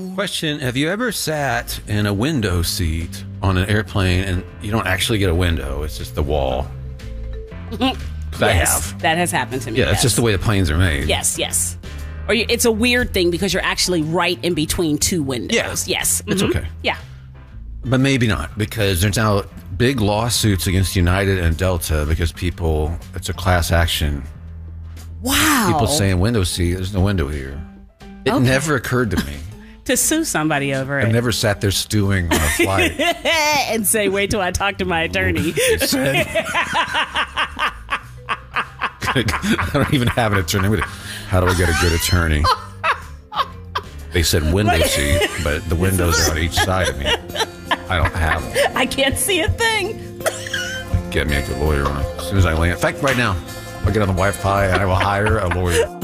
Question, have you ever sat in a window seat on an airplane and you don't actually get a window, it's just the wall? Yes, I have. That has happened to me. Yeah, that's just the way the planes are made. Yes. Or it's a weird thing because you're actually right in between two windows. Yeah. Yes. It's okay. Yeah. But maybe not, because there's now big lawsuits against United and Delta because it's a class action. Wow. People saying window seat, there's no window here. It never occurred to me. To sue somebody over I it. never sat there stewing on a flight. And say, wait till I talk to my attorney. You said. I don't even have an attorney. How do I get a good attorney? They said window seat, but the windows are on each side of me. I don't have them. I can't see a thing. Get me a good lawyer as soon as I land. In fact, right now, I'll get on the Wi-Fi and I will hire a lawyer.